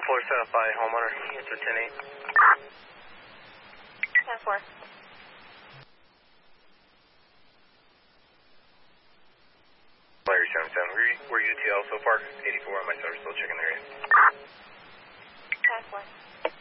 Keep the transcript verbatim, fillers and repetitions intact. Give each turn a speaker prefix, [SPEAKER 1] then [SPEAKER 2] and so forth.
[SPEAKER 1] four set up by homeowner. It's a ten eight.
[SPEAKER 2] ten four.
[SPEAKER 1] Larry seven seven. Were you, were you T L so far? eighty-four on my server, still checking the area.
[SPEAKER 2] ten four.